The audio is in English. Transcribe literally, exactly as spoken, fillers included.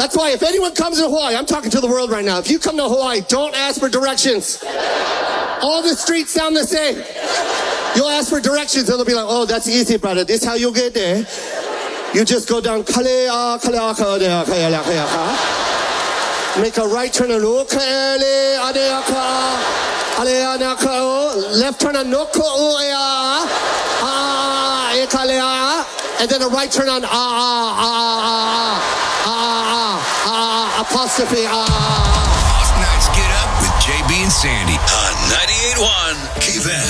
That's why if anyone comes to Hawaii, I'm talking to the world right now. If you come to Hawaii, don't ask for directions. All the streets sound the same. You'll ask for directions and they'll be like, oh, that's easy, brother. This is how you get there. You just go down, kalea, kalea, kalea, kalea, kalea. Make a right turn and look, left turn and look, and then a right turn on ah ah ah ah ah apostrophe ah. Off Nights Get Up with J B and Sandy on ninety-eight point one K V A M.